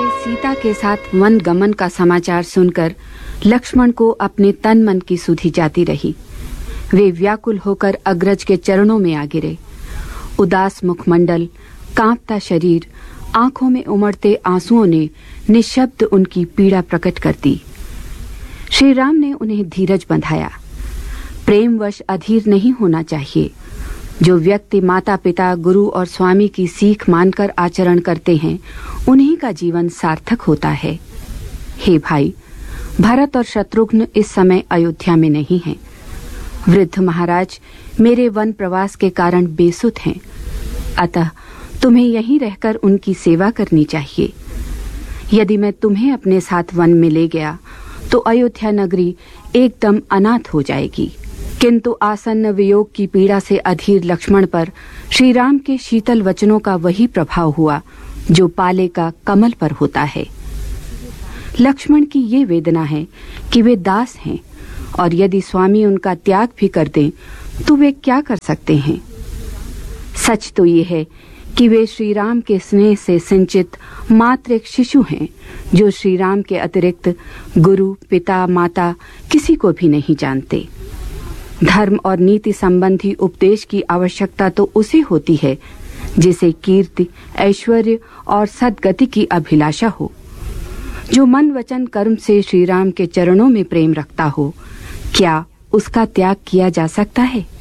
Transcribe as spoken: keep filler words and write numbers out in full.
सीता के साथ वन गमन का समाचार सुनकर लक्ष्मण को अपने तन मन की सुधि जाती रही। वे व्याकुल होकर अग्रज के चरणों में आ गिरे। उदास मुखमंडल, कांपता शरीर, आंखों में उमड़ते आंसुओं ने निशब्द उनकी पीड़ा प्रकट कर दी। श्री राम ने उन्हें धीरज बंधाया। प्रेमवश अधीर नहीं होना चाहिए। जो व्यक्ति माता पिता, गुरु और स्वामी की सीख मानकर आचरण करते हैं, उन्हीं का जीवन सार्थक होता है। हे भाई, भरत और शत्रुघ्न इस समय अयोध्या में नहीं हैं। वृद्ध महाराज मेरे वन प्रवास के कारण बेसुध हैं। अतः तुम्हें यहीं रहकर उनकी सेवा करनी चाहिए। यदि मैं तुम्हें अपने साथ वन में ले गया तो अयोध्या नगरी एकदम अनाथ हो जाएगी। किंतु आसन्न वियोग की पीड़ा से अधीर लक्ष्मण पर श्री राम के शीतल वचनों का वही प्रभाव हुआ जो पाले का कमल पर होता है। लक्ष्मण की ये वेदना है कि वे दास हैं और यदि स्वामी उनका त्याग भी कर दें तो वे क्या कर सकते हैं। सच तो ये है कि वे श्री राम के स्नेह से सिंचित मात्र एक शिशु हैं जो श्री राम के अतिरिक्त गुरु, पिता, माता किसी को भी नहीं जानते। धर्म और नीति संबंधी उपदेश की आवश्यकता तो उसे होती है जिसे कीर्ति, ऐश्वर्य और सद्गति की अभिलाषा हो। जो मन, वचन, कर्म से श्री राम के चरणों में प्रेम रखता हो, क्या उसका त्याग किया जा सकता है?